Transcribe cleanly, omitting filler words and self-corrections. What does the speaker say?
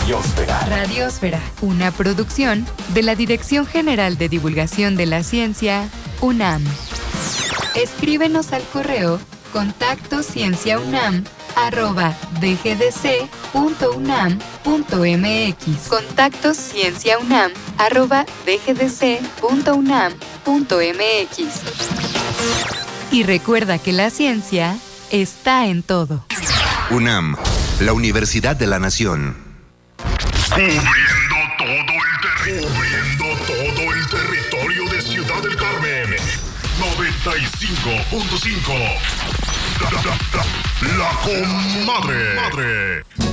Radiósfera. Radiósfera, una producción de la Dirección General de Divulgación de la Ciencia, UNAM. Escríbenos al correo contactoscienciaunam@dgdc.unam.mx. contactoscienciaunam@dgdc.unam.mx. Y recuerda que la ciencia está en todo. UNAM, la Universidad de la Nación. Cubriendo todo el territorio de Ciudad del Carmen. 95.5. La Comadre.